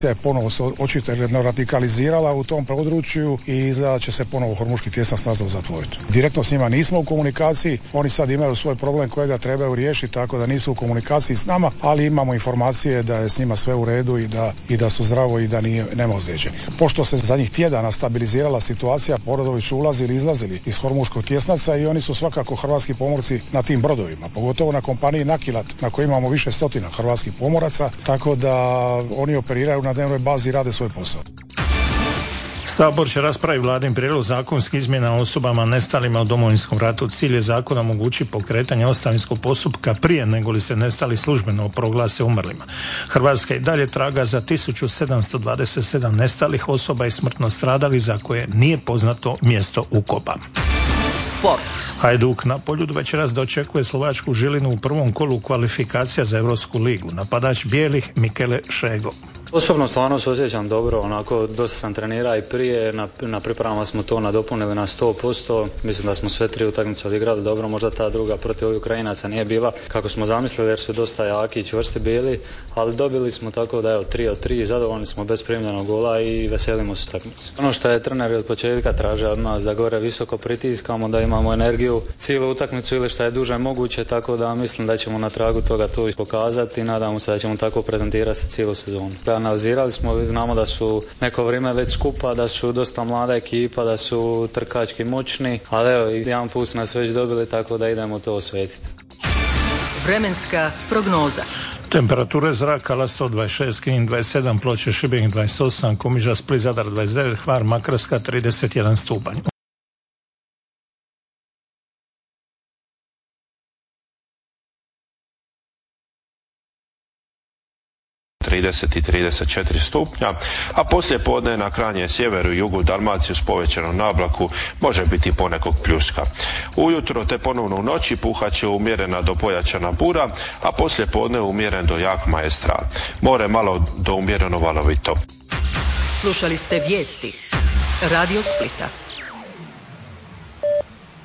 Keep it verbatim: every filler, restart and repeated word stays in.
je ponovo se očito radikalizirala u tom području i izgleda će se ponovo Hormuški tjesnac nazad zatvoriti. Direktno s njima nismo u komunikaciji, oni sad imaju svoj problem kojega trebaju riješiti, tako da nisu u komunikaciji s nama, ali imamo informacije da je s njima sve u redu i da, i da su zdravo i da nije, nema ozlijeđenih. Pošto se zadnjih tjedana stabilizirala situacija, brodovi su ulazili i izlazili iz Hormuškog tjesnaca i oni su svakako hrvatski pomorci na tim brodovima, pogotovo na kompaniji Nakilat na kojoj imamo više stotina hrvatskih pomoraca, tako da oni operiraju na dnevnoj bazi i rade svoj posao. Sabor će raspraviti vladin prijedlog zakonskih izmjena osobama nestalima u Domovinskom ratu. Cilj je zakona omogući pokretanje ostavinskog postupka prije nego li se nestali službeno proglase umrlima. Hrvatska i dalje traga za tisuću sedamsto dvadeset sedam nestalih osoba i smrtno stradalih za koje nije poznato mjesto ukopa. Sport. Hajduk na Poljudu večeras dočekuje slovačku Žilinu u prvom kolu kvalifikacija za Europsku ligu. Napadač bijelih Mikele Šego. Osobno stvarno se osjećam dobro, onako dosta sam trenirao i prije, na, na pripremama smo to nadopunili na sto posto, mislim da smo sve tri utakmice odigrali dobro, možda ta druga protiv ovih Ukrajinaca nije bila kako smo zamislili jer su dosta jaki i čvrsti bili, ali dobili smo tako da evo tri od tri, zadovoljni smo bez primljenog gola i veselimo se utakmice. Ono što je trener od početka traže od nas da gore visoko pritiskamo, da imamo energiju cijelu utakmicu ili što je duže moguće, tako da mislim da ćemo na tragu toga to i pokazati i nadamo se da ćemo tako prezentirati cijelu sezonu. Analizirali smo, znamo da su neko vrijeme već skupa, da su dosta mlada ekipa, da su trkački moćni, ali evo, jedan put su nas već dobili, tako da idemo to osvetiti. Vremenska prognoza. Temperature zraka Lastovo dvadeset šest, Knin dvadeset sedam, Ploče, Šibenik dvadeset osam, Komiža, Split, Zadar dvadeset devet, Hvar, Makarska trideset jedan stupanj. trideset i trideset četiri stupnja, a poslije podne na krajnjem sjeveru i jugu Dalmaciju s povećanom nablaku može biti ponekog pljuska. Ujutro te ponovno u noći puhat će umjerena do pojačana bura, a poslije podne umjeren do jak maestral. More malo do umjereno valovito. Slušali ste vijesti Radio Splita.